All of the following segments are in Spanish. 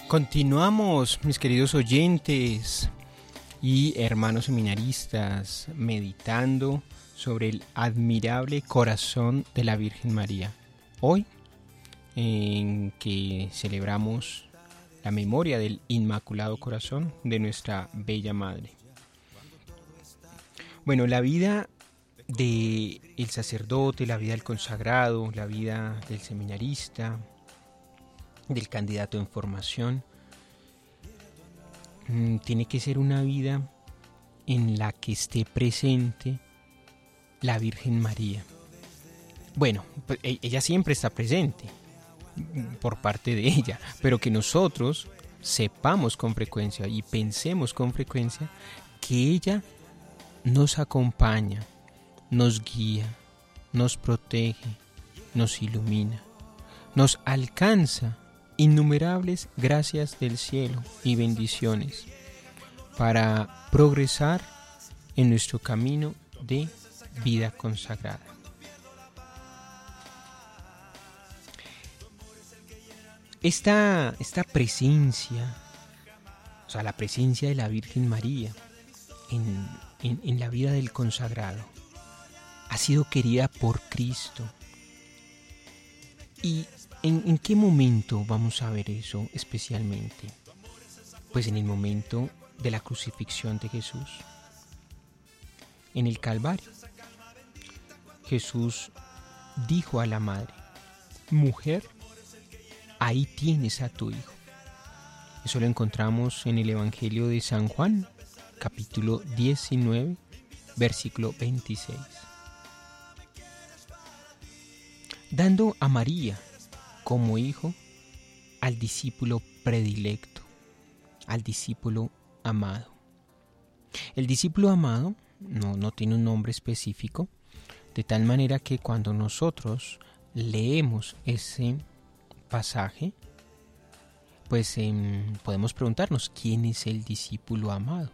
Continuamos, mis queridos oyentes y hermanos seminaristas, meditando sobre el admirable corazón de la Virgen María. Hoy, en que celebramos la memoria del Inmaculado Corazón de nuestra Bella Madre. Bueno, la vida del sacerdote, la vida del consagrado, la vida del seminarista, del candidato en formación, tiene que ser una vida en la que esté presente la Virgen María. Bueno, pues ella siempre está presente por parte de ella, pero que nosotros sepamos con frecuencia y pensemos con frecuencia que ella nos acompaña, nos guía, nos protege, nos ilumina, nos alcanza innumerables gracias del cielo y bendiciones para progresar en nuestro camino de vida consagrada. Esta presencia, o sea, la presencia de la Virgen María en la vida del consagrado, ha sido querida por Cristo. ¿Y en qué momento vamos a ver eso especialmente? Pues en el momento de la crucifixión de Jesús. En el Calvario, Jesús dijo a la madre: mujer, ahí tienes a tu hijo. Eso lo encontramos en el Evangelio de San Juan, capítulo 19, versículo 26. Dando a María como hijo al discípulo predilecto, al discípulo amado. El discípulo amado no tiene un nombre específico, de tal manera que cuando nosotros leemos ese pasaje, pues podemos preguntarnos quién es el discípulo amado.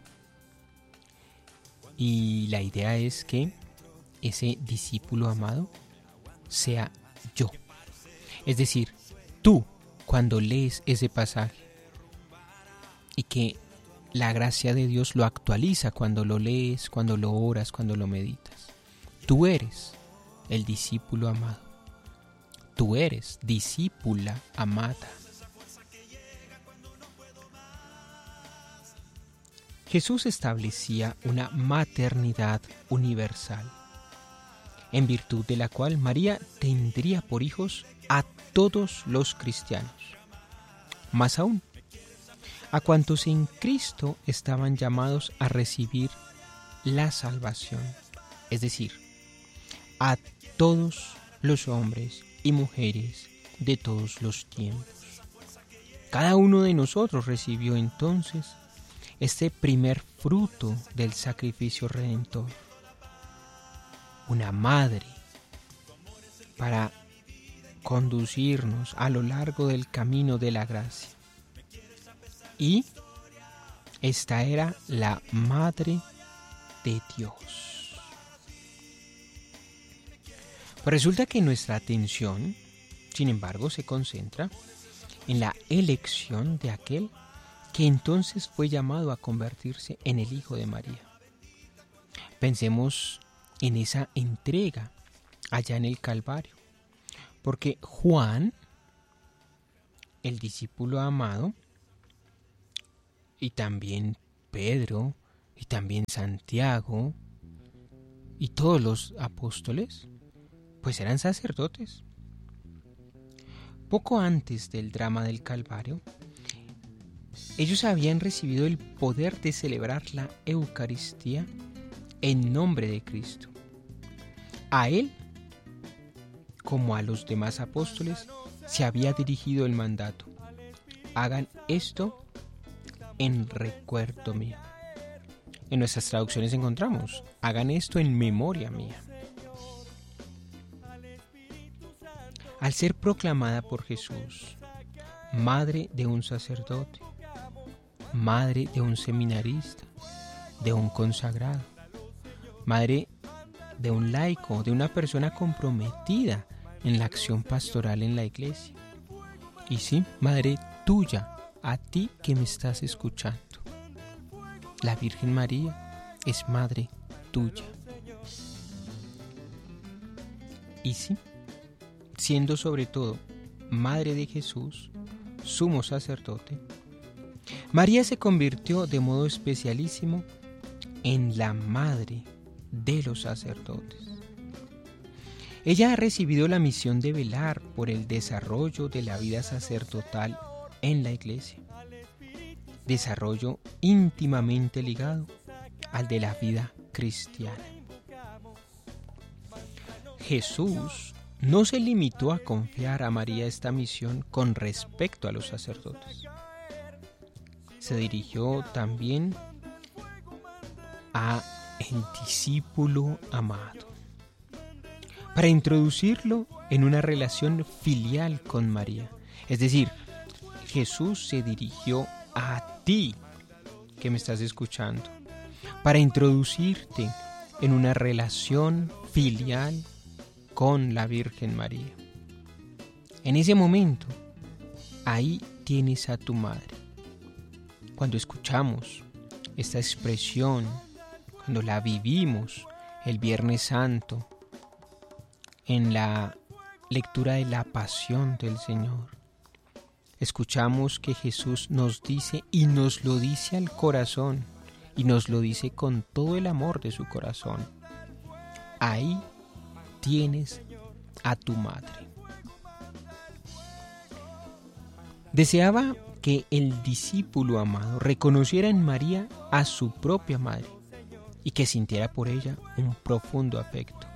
Y la idea es que ese discípulo amado sea yo. Es decir, tú, cuando lees ese pasaje, y que la gracia de Dios lo actualiza cuando lo lees, cuando lo oras, cuando lo meditas. Tú eres el discípulo amado. Tú eres discípula amada. Jesús establecía una maternidad universal, en virtud de la cual María tendría por hijos a todos los cristianos. Más aún, a cuantos en Cristo estaban llamados a recibir la salvación, es decir, a todos los hombres y mujeres de todos los tiempos. Cada uno de nosotros recibió entonces este primer fruto del sacrificio redentor, una madre para conducirnos a lo largo del camino de la gracia. Y esta era la Madre de Dios. Pues resulta que nuestra atención, sin embargo, se concentra en la elección de aquel que entonces fue llamado a convertirse en el Hijo de María. Pensemos en esa entrega allá en el Calvario, porque Juan, el discípulo amado, y también Pedro, y también Santiago, y todos los apóstoles, pues eran sacerdotes. Poco antes del drama del Calvario, ellos habían recibido el poder de celebrar la Eucaristía en nombre de Cristo. A él, como a los demás apóstoles, se había dirigido el mandato: hagan esto en recuerdo mío. En nuestras traducciones encontramos: hagan esto en memoria mía. Al ser proclamada por Jesús, madre de un sacerdote, madre de un seminarista, de un consagrado, madre de un laico, de una persona comprometida en la acción pastoral en la iglesia, y sí, madre tuya a ti que me estás escuchando. La Virgen María es madre tuya. Y sí, siendo sobre todo madre de Jesús, sumo sacerdote, María se convirtió de modo especialísimo en la madre de los sacerdotes. Ella ha recibido la misión de velar por el desarrollo de la vida sacerdotal en la Iglesia, desarrollo íntimamente ligado al de la vida cristiana. Jesús no se limitó a confiar a María esta misión con respecto a los sacerdotes. Se dirigió también a el discípulo amado, para introducirlo en una relación filial con María. Es decir, Jesús se dirigió a ti que me estás escuchando, para introducirte en una relación filial con la Virgen María. En ese momento, ahí tienes a tu madre. Cuando escuchamos esta expresión, cuando la vivimos el Viernes Santo, en la lectura de la Pasión del Señor, escuchamos que Jesús nos dice, y nos lo dice al corazón, y nos lo dice con todo el amor de su corazón: ahí tienes a tu madre. Deseaba que el discípulo amado reconociera en María a su propia madre y que sintiera por ella un profundo afecto.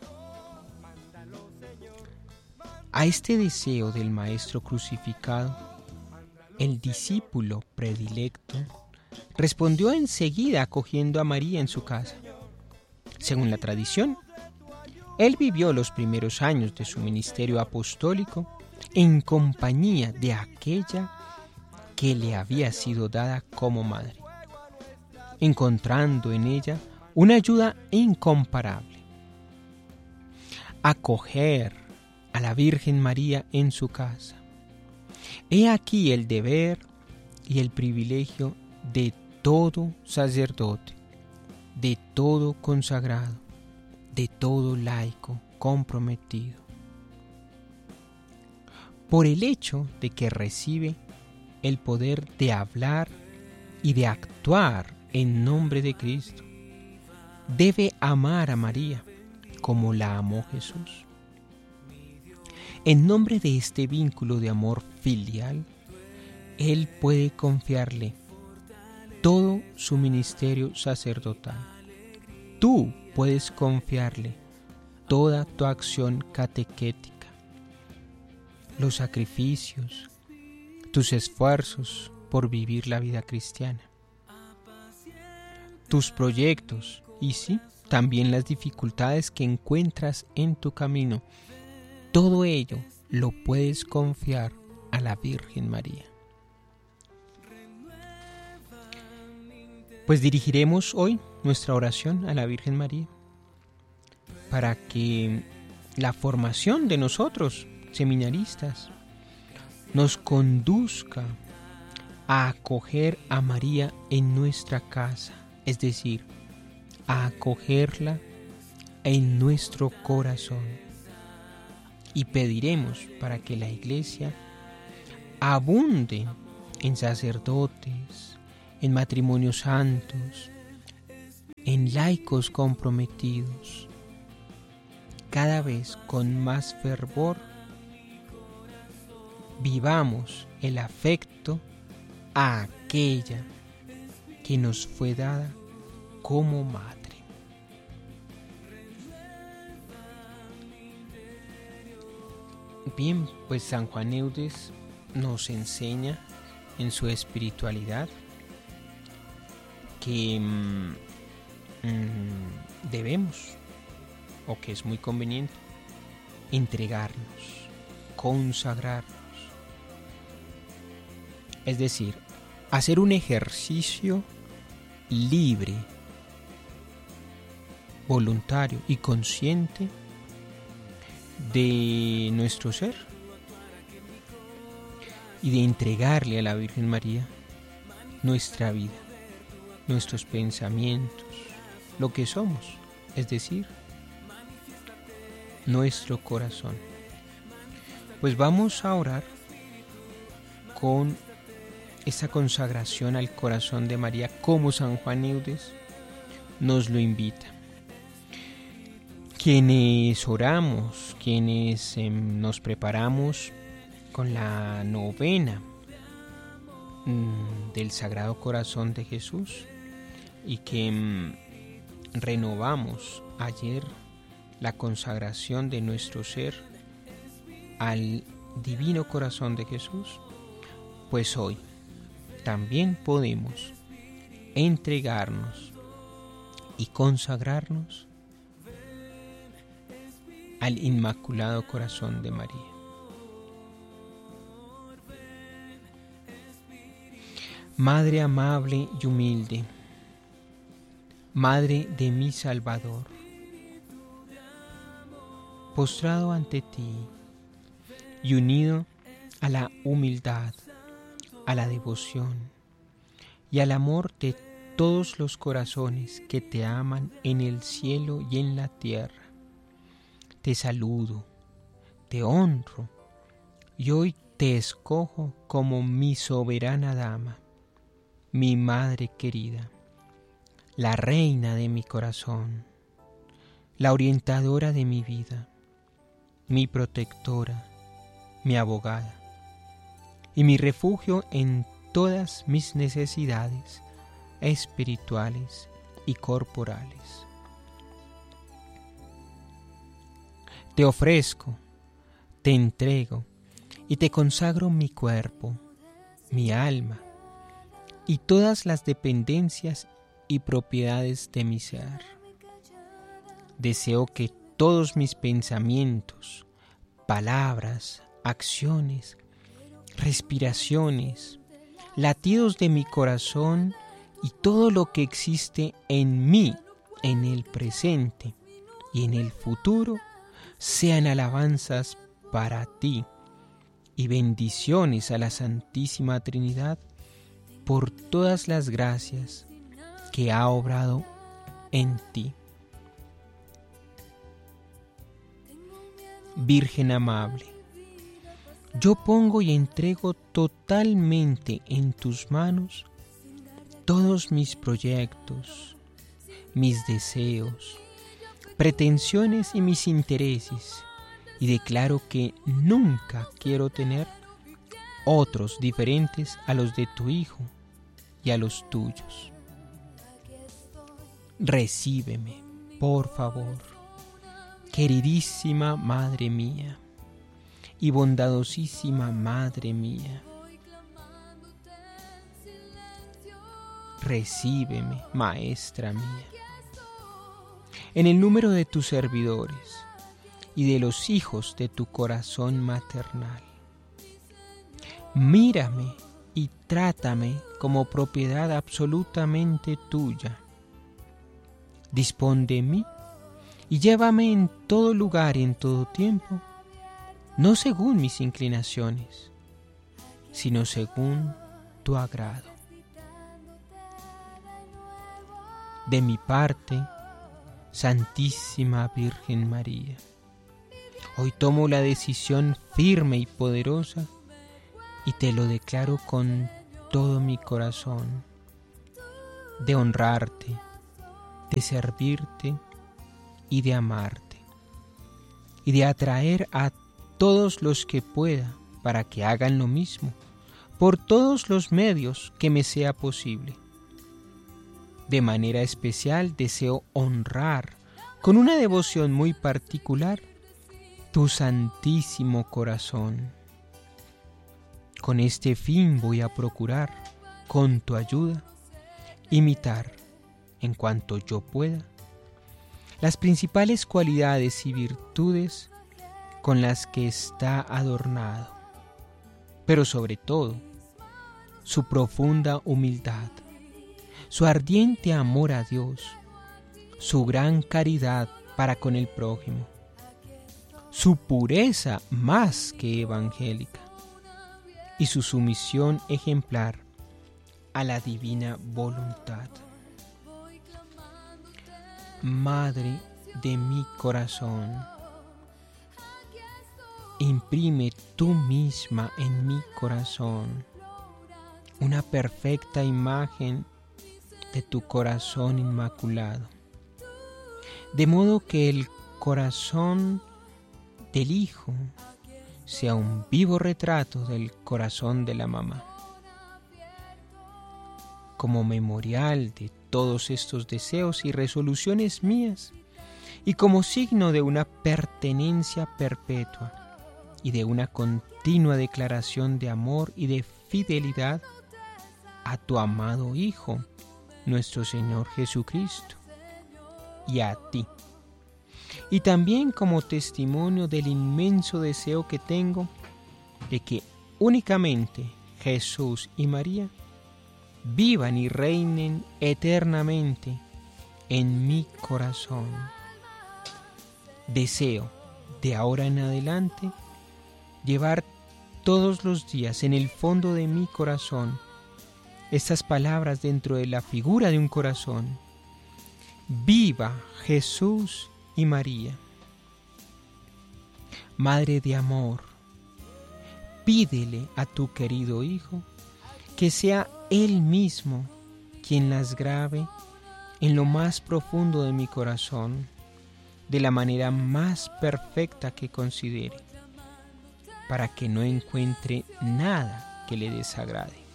A este deseo del Maestro crucificado, el discípulo predilecto respondió enseguida acogiendo a María en su casa. Según la tradición, él vivió los primeros años de su ministerio apostólico en compañía de aquella que le había sido dada como madre, encontrando en ella una ayuda incomparable. Acoger a la Virgen María en su casa. He aquí el deber y el privilegio de todo sacerdote, de todo consagrado, de todo laico comprometido. Por el hecho de que recibe el poder de hablar y de actuar en nombre de Cristo, debe amar a María como la amó Jesús. En nombre de este vínculo de amor filial, él puede confiarle todo su ministerio sacerdotal. Tú puedes confiarle toda tu acción catequética, los sacrificios, tus esfuerzos por vivir la vida cristiana, tus proyectos y sí, también las dificultades que encuentras en tu camino. Todo ello lo puedes confiar a la Virgen María. Pues dirigiremos hoy nuestra oración a la Virgen María para que la formación de nosotros, seminaristas, nos conduzca a acoger a María en nuestra casa, es decir, a acogerla en nuestro corazón. Y pediremos para que la Iglesia abunde en sacerdotes, en matrimonios santos, en laicos comprometidos, cada vez con más fervor. Vivamos el afecto a aquella que nos fue dada como madre. Bien, pues San Juan Eudes nos enseña en su espiritualidad que debemos, o que es muy conveniente, entregarnos, consagrarnos. Es decir, hacer un ejercicio libre, voluntario y consciente de nuestro ser. y de entregarle a la Virgen María nuestra vida, nuestros pensamientos, lo que somos, es decir, nuestro corazón. Pues vamos a orar con esta consagración al corazón de María, como San Juan Eudes nos lo invita. Quienes oramos, quienes nos preparamos con la novena del Sagrado Corazón de Jesús y que renovamos ayer la consagración de nuestro ser al Divino Corazón de Jesús, pues hoy también podemos entregarnos y consagrarnos al Inmaculado Corazón de María. Madre amable y humilde, Madre de mi Salvador, postrado ante ti y unido a la humildad, a la devoción y al amor de todos los corazones que te aman en el cielo y en la tierra, te saludo, te honro y hoy te escojo como mi soberana dama, mi madre querida, la reina de mi corazón, la orientadora de mi vida, mi protectora, mi abogada y mi refugio en todas mis necesidades espirituales y corporales. Te ofrezco, te entrego y te consagro mi cuerpo, mi alma y todas las dependencias y propiedades de mi ser. Deseo que todos mis pensamientos, palabras, acciones, respiraciones, latidos de mi corazón y todo lo que existe en mí, en el presente y en el futuro, sean alabanzas para ti y bendiciones a la Santísima Trinidad por todas las gracias que ha obrado en ti. Virgen amable, yo pongo y entrego totalmente en tus manos todos mis proyectos, mis deseos, pretensiones y mis intereses, y declaro que nunca quiero tener otros diferentes a los de tu Hijo y a los tuyos. Recíbeme, por favor, queridísima Madre mía y bondadosísima Madre mía. Recíbeme, Maestra mía. En el número de tus servidores y de los hijos de tu corazón maternal. Mírame y trátame como propiedad absolutamente tuya. Dispón de mí y llévame en todo lugar y en todo tiempo, no según mis inclinaciones, sino según tu agrado. De mi parte, Santísima Virgen María, hoy tomo la decisión firme y poderosa y te lo declaro con todo mi corazón, de honrarte, de servirte y de amarte, y de atraer a todos los que pueda para que hagan lo mismo, por todos los medios que me sea posible. De manera especial deseo honrar con una devoción muy particular tu Santísimo Corazón. Con este fin voy a procurar, con tu ayuda, imitar, en cuanto yo pueda, las principales cualidades y virtudes con las que está adornado, pero sobre todo, su profunda humildad, su ardiente amor a Dios, su gran caridad para con el prójimo, su pureza más que evangélica, y su sumisión ejemplar a la divina voluntad. Madre de mi corazón, imprime tú misma en mi corazón una perfecta imagen de tu corazón inmaculado, de modo que el corazón del Hijo sea un vivo retrato del corazón de la mamá. Como memorial de todos estos deseos y resoluciones mías, y como signo de una pertenencia perpetua y de una continua declaración de amor y de fidelidad a tu amado Hijo, nuestro Señor Jesucristo, y a ti. Y también como testimonio del inmenso deseo que tengo de que únicamente Jesús y María vivan y reinen eternamente en mi corazón. Deseo de ahora en adelante llevar todos los días en el fondo de mi corazón estas palabras dentro de la figura de un corazón. Viva Jesús y María. Madre de amor, pídele a tu querido Hijo que sea Él mismo quien las grabe en lo más profundo de mi corazón, de la manera más perfecta que considere, para que no encuentre nada que le desagrade.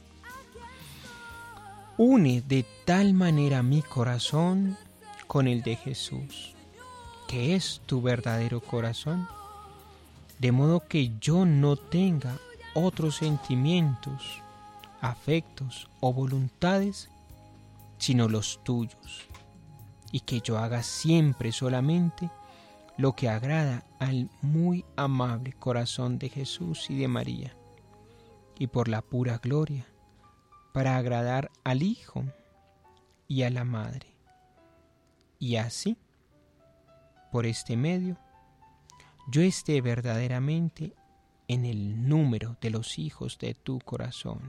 Une de tal manera mi corazón con el de Jesús, que es tu verdadero corazón, de modo que yo no tenga otros sentimientos, afectos o voluntades, sino los tuyos, y que yo haga siempre solamente lo que agrada al muy amable corazón de Jesús y de María, y por la pura gloria, para agradar al Hijo y a la Madre. Y así, por este medio, yo esté verdaderamente en el número de los hijos de tu corazón.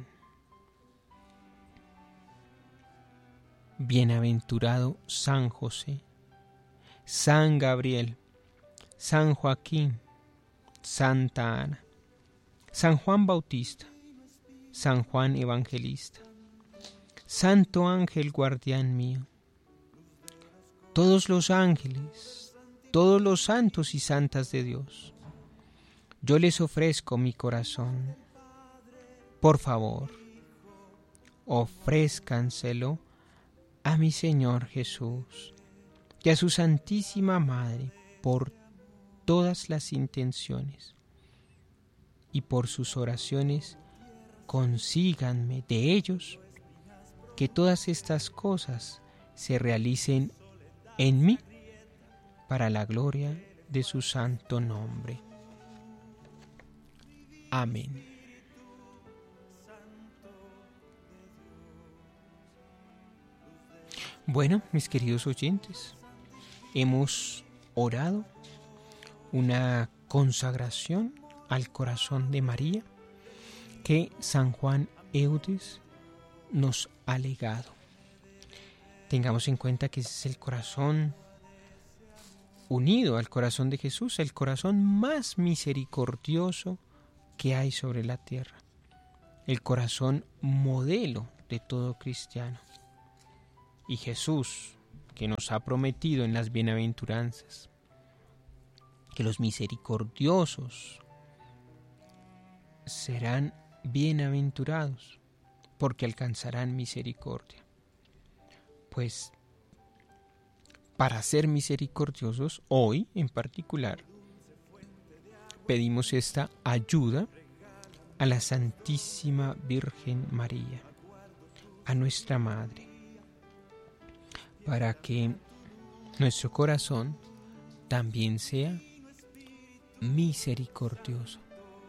Bienaventurado San José, San Gabriel, San Joaquín, Santa Ana, San Juan Bautista, San Juan Evangelista, Santo Ángel guardián mío, todos los ángeles, todos los santos y santas de Dios, yo les ofrezco mi corazón. Por favor, ofrézcanselo a mi Señor Jesús y a su Santísima Madre por todas las intenciones, y por sus oraciones consíganme de ellos que todas estas cosas se realicen en mí para la gloria de su santo nombre. Amén. Bueno, mis queridos oyentes, hemos orado una consagración al corazón de María que San Juan Eudes nos ha legado. Tengamos en cuenta que ese es el corazón unido al corazón de Jesús, el corazón más misericordioso que hay sobre la tierra, el corazón modelo de todo cristiano. Y Jesús, que nos ha prometido en las bienaventuranzas que los misericordiosos serán bienaventurados porque alcanzarán misericordia. Pues para ser misericordiosos, hoy en particular, pedimos esta ayuda a la Santísima Virgen María, a nuestra Madre, para que nuestro corazón también sea misericordioso.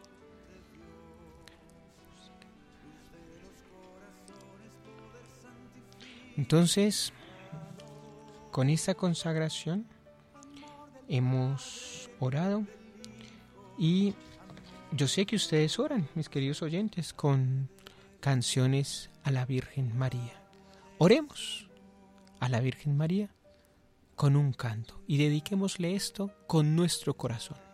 Entonces, con esta consagración hemos orado y yo sé que ustedes oran, mis queridos oyentes, con canciones a la Virgen María. Oremos a la Virgen María con un canto y dediquémosle esto con nuestro corazón.